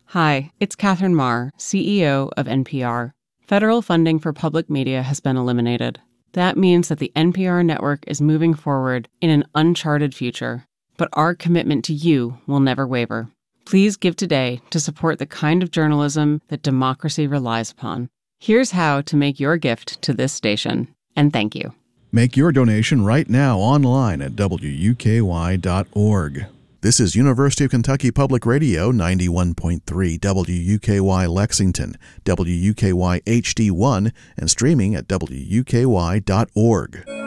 Hi, it's Catherine Marr, CEO of NPR. Federal funding for public media has been eliminated. That means that the NPR network is moving forward in an uncharted future. But our commitment to you will never waver. Please give today to support the kind of journalism that democracy relies upon. Here's how to make your gift to this station. And thank you. Make your donation right now online at wuky.org. This is University of Kentucky Public Radio 91.3 WUKY Lexington, WUKY HD1, and streaming at wuky.org.